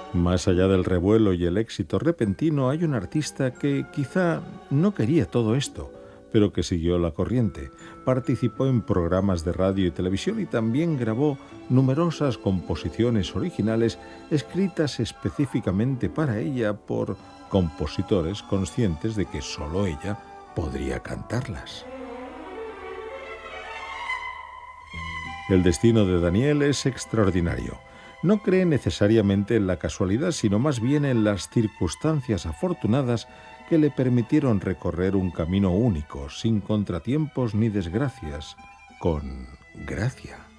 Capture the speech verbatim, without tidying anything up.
Más allá del revuelo y el éxito repentino, hay un artista que quizá no quería todo esto, pero que siguió la corriente. Participó en programas de radio y televisión y también grabó numerosas composiciones originales escritas específicamente para ella por compositores conscientes de que solo ella podría cantarlas. El destino de Daniel es extraordinario. No cree necesariamente en la casualidad, sino más bien en las circunstancias afortunadas que le permitieron recorrer un camino único, sin contratiempos ni desgracias, con gracia.